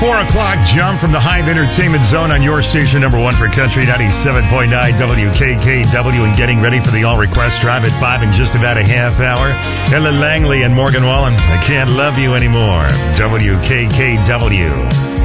4 o'clock jump from the Hive Entertainment Zone on your station, number one for country, 97.9 WKKW, and getting ready for the All Request Drive at 5 in just about a half hour. Ella Langley and Morgan Wallen, I Can't Love You Anymore. WKKW.